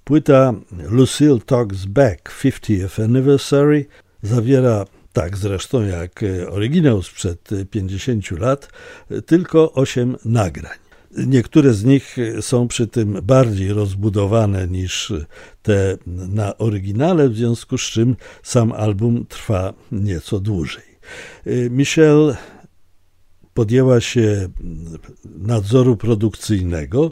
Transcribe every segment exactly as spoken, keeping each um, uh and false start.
Płyta Lucille Talks Back fiftieth Anniversary zawiera, tak zresztą jak oryginał sprzed pięćdziesięciu lat, tylko osiem nagrań. Niektóre z nich są przy tym bardziej rozbudowane niż te na oryginale, w związku z czym sam album trwa nieco dłużej. Michelle podjęła się nadzoru produkcyjnego,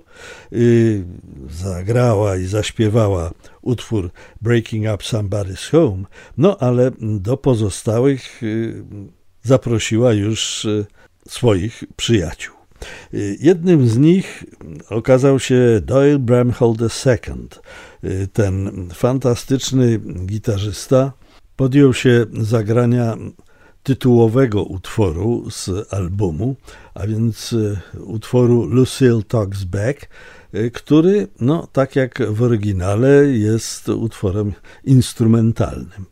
zagrała i zaśpiewała utwór Breaking Up Somebody's Home, no ale do pozostałych zaprosiła już swoich przyjaciół. Jednym z nich okazał się Doyle Bramhall the second. Ten fantastyczny gitarzysta podjął się zagrania tytułowego utworu z albumu, a więc utworu Lucille Talks Back, który, no tak jak w oryginale, jest utworem instrumentalnym,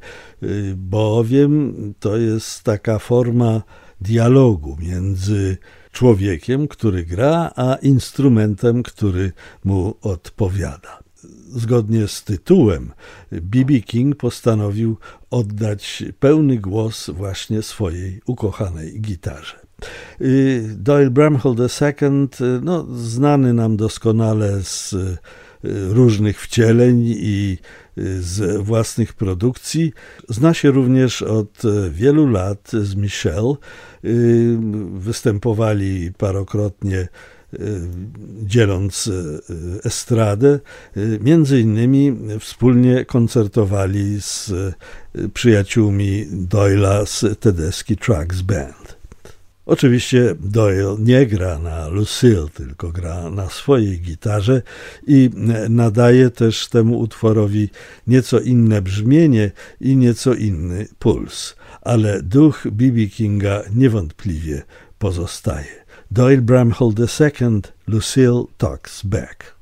bowiem to jest taka forma dialogu między człowiekiem, który gra, a instrumentem, który mu odpowiada. Zgodnie z tytułem B B King postanowił oddać pełny głos właśnie swojej ukochanej gitarze. Doyle Bramhall the second, no, znany nam doskonale z różnych wcieleń i z własnych produkcji. Zna się również od wielu lat z Michelle. Występowali parokrotnie, dzieląc estradę. Między innymi wspólnie koncertowali z przyjaciółmi Doyla z Tedeschi Trucks Band. Oczywiście Doyle nie gra na Lucille, tylko gra na swojej gitarze i nadaje też temu utworowi nieco inne brzmienie i nieco inny puls, ale duch B B Kinga niewątpliwie pozostaje. Doyle Bramhall the second, Lucille Talks Back.